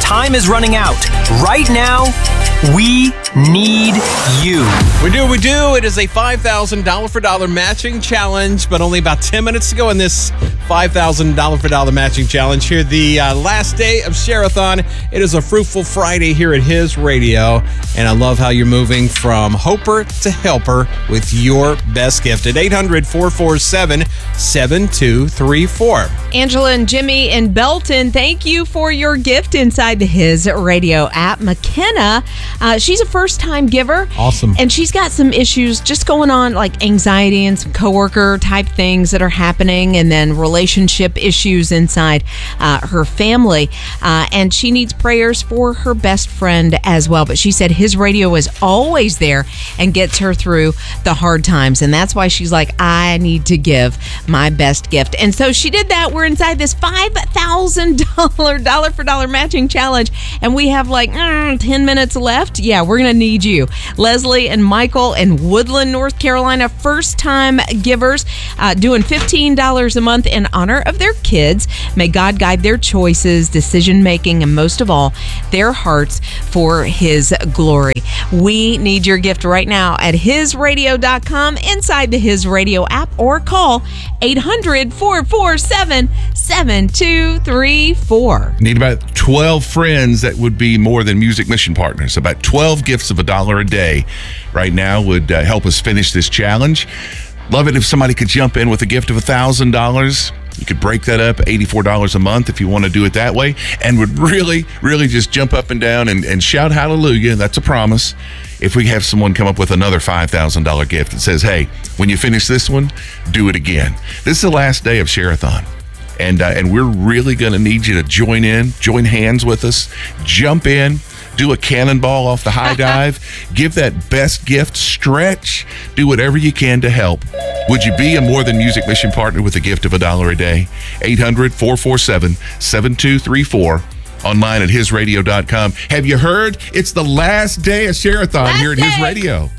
time is running out. Right now, we need you. We do. It is a $5,000 for dollar matching challenge, but only about 10 minutes to go in this $5,000 for dollar matching challenge. Here, the last day of Share-a-thon. It is a fruitful Friday here at His Radio, and I love how you're moving from hoper to helper with your best gift at 800-447-7234. Angela and Jimmy in Belton, thank you for your gift inside the His Radio app. McKenna, she's a first-time giver. Awesome. And she's got some issues just going on, like anxiety and some coworker type things that are happening, and then relationship issues inside her family. And she needs prayers for her best friend as well. But she said His Radio is always there and gets her through the hard times. And that's why she's like, I need to give my best gift. And so she did that. We're inside this $5,000 dollar for dollar matching challenge. And we have like 10 minutes left. Yeah, we're going to need you. Leslie and Michael in Woodland, North Carolina, first-time givers, doing $15 a month in honor of their kids. May God guide their choices, decision-making, and most of all, their hearts for His glory. We need your gift right now at hisradio.com, inside the His Radio app, or call 800-447-7234. Need about 12 friends that would be more than Music Mission Partners. About 12 gifts of $1 a day right now would help us finish this challenge. Love it if somebody could jump in with a gift of $1,000. You could break that up, $84 a month if you want to do it that way, and would really, really just jump up and down and shout hallelujah. That's a promise. If we have someone come up with another $5,000 gift that says, hey, when you finish this one, do it again. This is the last day of Share-a-thon. And we're really going to need you to join hands with us, jump in, do a cannonball off the high dive, give that best gift, stretch, do whatever you can to help. Would you be a More Than Music Mission Partner with a gift of $1 a day? 800-447-7234. Online at hisradio.com. Have you heard? It's the last day of Share-a-thon here at His Radio.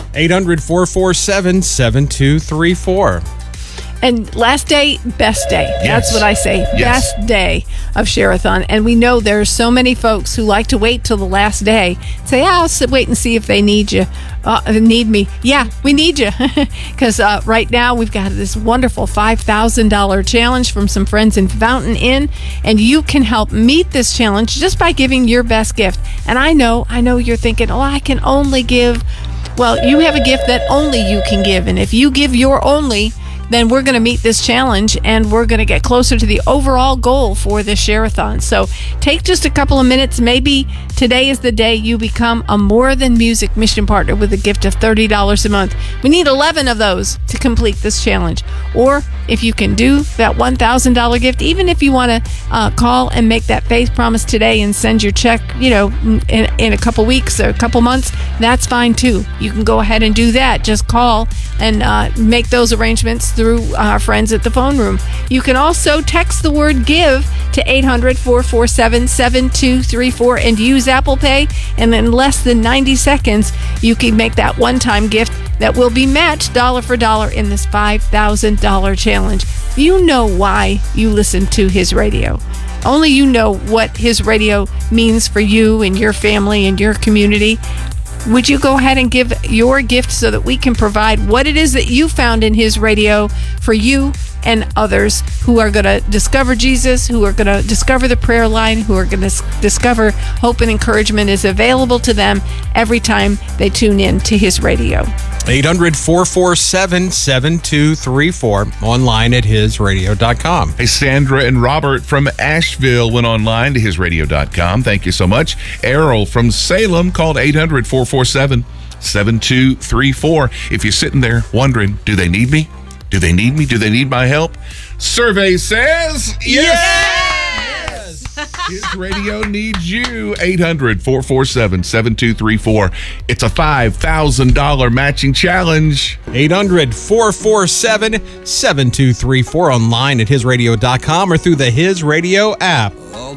800-447-7234. And last day, best day. Yes. That's what I say. Yes. Best day of Share-a-thon. And we know there's so many folks who like to wait till the last day. Say, I'll wait and see if they need you. Need me. Yeah, we need you. Because right now we've got this wonderful $5,000 challenge from some friends in Fountain Inn. And you can help meet this challenge just by giving your best gift. And I know you're thinking, I can only give. Well, you have a gift that only you can give. And if you give your only, then we're going to meet this challenge and we're going to get closer to the overall goal for this Share-a-thon. So take just a couple of minutes. Maybe today is the day you become a More Than Music Mission Partner with a gift of $30 a month. We need 11 of those to complete this challenge. Or if you can do that $1,000 gift, even if you want to call and make that faith promise today and send your check, in a couple weeks or a couple months, that's fine too. You can go ahead and do that. Just call and make those arrangements through our friends at the phone room. You can also text the word GIVE to 800-447-7234 and use Apple Pay, and in less than 90 seconds you can make that one-time gift that will be matched dollar for dollar in this $5,000 challenge. You know why you listen to His Radio. Only you know what His Radio means for you and your family and your community. Would you go ahead and give your gift so that we can provide what it is that you found in His Radio for you and others who are going to discover Jesus, who are going to discover the prayer line, who are going to discover hope and encouragement is available to them every time they tune in to His Radio. 800-447-7234, online at hisradio.com. Hey, Sandra and Robert from Asheville went online to hisradio.com. Thank you so much. Errol from Salem called 800-447-7234. If you're sitting there wondering, do they need me? Do they need me? Do they need my help? Survey says yes! His Radio needs you. 800-447-7234. It's a $5,000 matching challenge. 800-447-7234, online at hisradio.com or through the His Radio app.